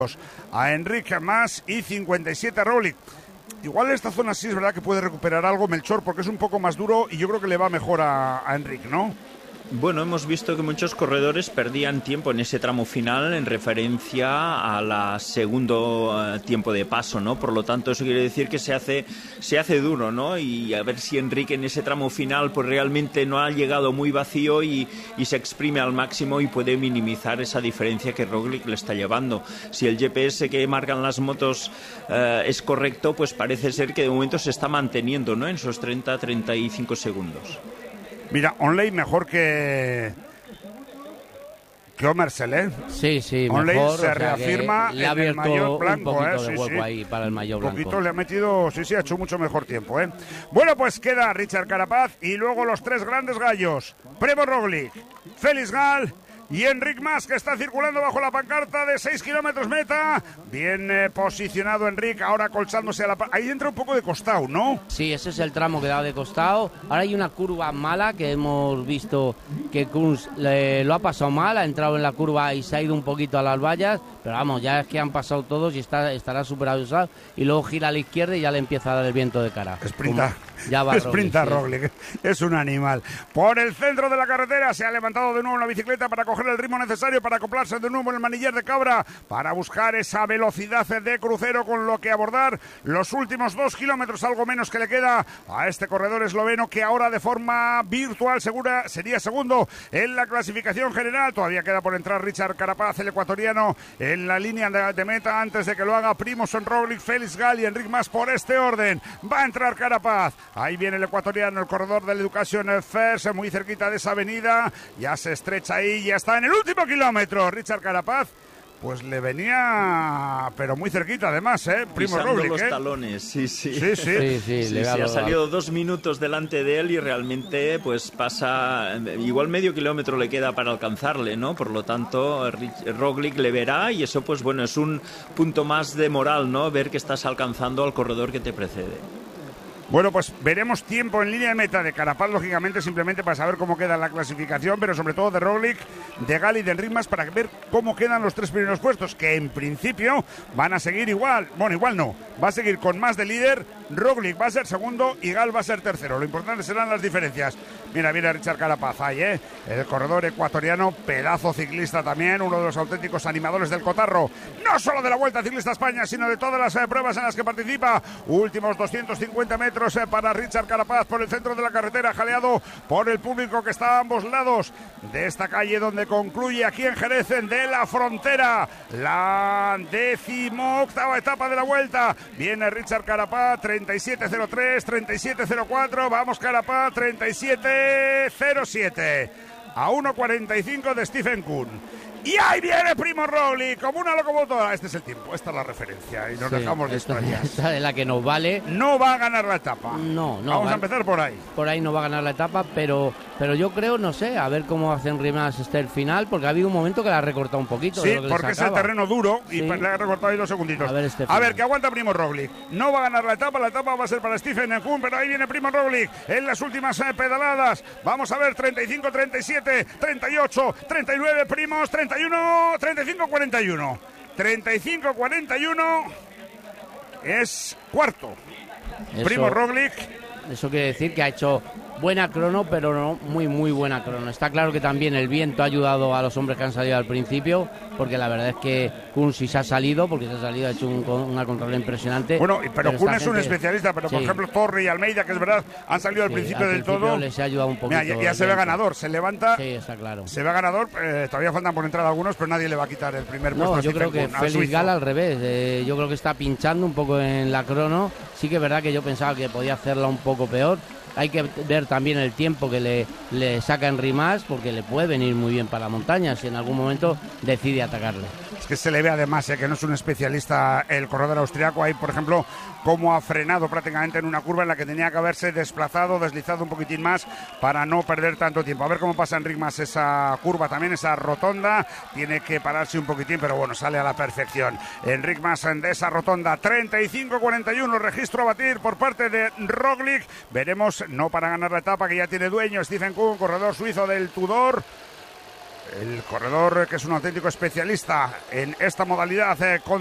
a Enric Mas y 57 a Roglic. Igual esta zona sí es verdad que puede recuperar algo Melchor, porque es un poco más duro y yo creo que le va mejor a Enric, ¿no? Bueno, hemos visto que muchos corredores perdían tiempo en ese tramo final en referencia a la segundo tiempo de paso, ¿no? Por lo tanto, eso quiere decir que se hace duro, ¿no? Y a ver si Enric en ese tramo final pues realmente no ha llegado muy vacío y se exprime al máximo y puede minimizar esa diferencia que Roglic le está llevando. Si el GPS que marcan las motos es correcto, pues parece ser que de momento se está manteniendo, ¿no? En esos 30-35 segundos. Mira, Onley mejor que Omersel, ¿eh? Sí, Onley mejor, se reafirma le ha en el maillot blanco, un poquito de sí, hueco ahí para el maillot blanco. Un poquito le ha metido, sí, ha hecho mucho mejor tiempo, ¿eh? Bueno, pues queda Richard Carapaz y luego los tres grandes gallos. Primož Roglic, Felix Gall y Enric Mas, que está circulando bajo la pancarta de 6 kilómetros meta. Bien posicionado Enric, ahora colchándose a la... Ahí entra un poco de costado, ¿no? Sí, ese es el tramo que da de costado. Ahora hay una curva mala que hemos visto que Kunz lo ha pasado mal, ha entrado en la curva y se ha ido un poquito a las vallas, pero vamos, ya es que han pasado todos y estará súper avisado, y luego gira a la izquierda y ya le empieza a dar el viento de cara. Sprinta. Ya va Sprinta Roglic, es un animal. Por el centro de la carretera se ha levantado de nuevo en la bicicleta para coger el ritmo necesario para acoplarse de nuevo en el manillar de Cabra, para buscar esa velocidad de crucero con lo que abordar los últimos 2 kilómetros, algo menos que le queda a este corredor esloveno, que ahora de forma virtual segura sería segundo en la clasificación general. Todavía queda por entrar Richard Carapaz, el ecuatoriano, en la línea de meta antes de que lo haga Primož Roglic, Felix Gall y Enric Mas. Por este orden va a entrar Carapaz. Ahí viene el ecuatoriano, el corredor del Education First, muy cerquita de esa avenida. Ya se estrecha ahí, ya está en el último kilómetro. Richard Carapaz, pues le venía, pero muy cerquita además, Primož Roglic, los talones, sí. Sí, ha salido 2 minutos delante de él y realmente pues pasa, igual medio kilómetro le queda para alcanzarle, ¿no? Por lo tanto, Roglic le verá y eso pues bueno, es un punto más de moral, ¿no? Ver que estás alcanzando al corredor que te precede. Bueno, pues veremos tiempo en línea de meta de Carapaz, lógicamente, simplemente para saber cómo queda la clasificación, pero sobre todo de Roglic, de Gall y de Enric Mas, para ver cómo quedan los 3 primeros puestos, que en principio van a seguir igual. Bueno, igual no, va a seguir con Mas de líder, Roglic va a ser segundo y Gall va a ser tercero. Lo importante serán las diferencias. Mira Richard Carapaz ahí, el corredor ecuatoriano, pedazo ciclista también, uno de los auténticos animadores del cotarro, no solo de la Vuelta Ciclista a España, sino de todas las pruebas en las que participa. Últimos 250 metros para Richard Carapaz por el centro de la carretera, jaleado por el público que está a ambos lados de esta calle donde concluye aquí en Jerez de la Frontera la 18ª etapa de la Vuelta. Viene Richard Carapaz, 37.03, 37.04, vamos Carapaz, 37.07, a 1.45 de Stephen Kuhn. Y ahí viene Primož Roglic como una locomotora. Este es el tiempo, esta es la referencia y nos dejamos de historias. Esta es la que nos vale. No va a ganar la etapa. No. Vamos a empezar por ahí. Por ahí no va a ganar la etapa, pero yo creo, no sé, a ver cómo hacen Rimas el final, porque ha habido un momento que la ha recortado un poquito. Sí, porque es el terreno duro y le ha recortado ahí 2 segunditos. A ver, que aguanta Primož Roglic. No va a ganar la etapa va a ser para Stephen Kuhn, pero ahí viene Primož Roglic en las últimas pedaladas. Vamos a ver, 35, 37, 38, 39, Primož, 31, 35, 41. 35, 41 es cuarto. Primož Roglic. Eso quiere decir que ha hecho buena crono, pero no muy buena crono. Está claro que también el viento ha ayudado a los hombres que han salido al principio, porque la verdad es que Kuhn sí se ha salido, ha hecho una control impresionante. Bueno, pero Kuhn es un especialista, pero por ejemplo Torre y Almeida, que es verdad, han salido al principio del todo. Les ha ayudado un poquito. Mira, ya se ve ganador, se levanta. Sí, está claro. Se ve ganador, todavía faltan por entrar algunos, pero nadie le va a quitar el primer puesto. No, yo creo que Felix Gall al revés. Yo creo que está pinchando un poco en la crono. Sí que es verdad que yo pensaba que podía hacerla un poco peor. Hay que ver también el tiempo que le saca Enric Mas, porque le puede venir muy bien para la montaña si en algún momento decide atacarle. Es que se le ve además que no es un especialista el corredor austriaco. Ahí, por ejemplo, cómo ha frenado prácticamente en una curva en la que tenía que haberse deslizado un poquitín más para no perder tanto tiempo. A ver cómo pasa Enric Mas esa curva también, esa rotonda. Tiene que pararse un poquitín, pero bueno, sale a la perfección. Enric Mas de esa rotonda, 35-41, registro a batir por parte de Roglic. Veremos, no para ganar la etapa, que ya tiene dueño Stephen Kuhn, corredor suizo del Tudor. el corredor que es un auténtico especialista en esta modalidad